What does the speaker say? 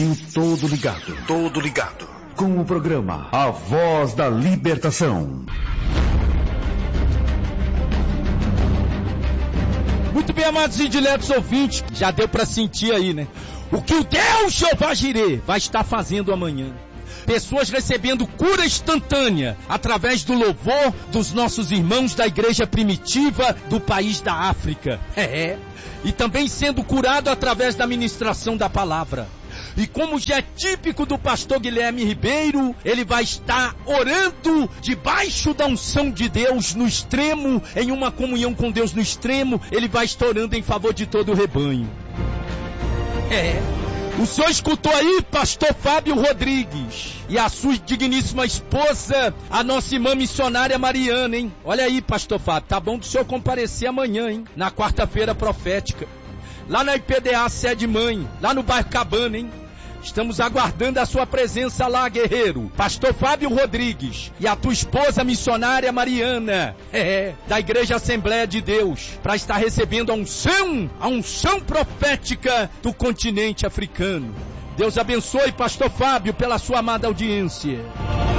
E todo ligado. Com o programa A Voz da Libertação. Muito bem, amados e diletos ouvintes, já deu para sentir aí, né? O que o Deus Jeová Jireh vai estar fazendo amanhã. Pessoas recebendo cura instantânea através do louvor dos nossos irmãos da igreja primitiva do país da África. E também sendo curado através da ministração da palavra. E como já é típico do pastor Guilherme Ribeiro, ele vai estar orando debaixo da unção de Deus no extremo, em uma comunhão com Deus no extremo, ele vai estar orando em favor de todo o rebanho. O senhor escutou aí, pastor Fábio Rodrigues, e a sua digníssima esposa, a nossa irmã missionária Mariana, hein? Olha aí, pastor Fábio, tá bom do senhor comparecer amanhã, hein? Na quarta-feira profética. Lá na IPDA Sede Mãe, lá no bairro Cabana, hein? Estamos aguardando a sua presença lá, guerreiro. Pastor Fábio Rodrigues e a tua esposa missionária Mariana, da Igreja Assembleia de Deus, para estar recebendo a unção profética do continente africano. Deus abençoe, pastor Fábio, pela sua amada audiência.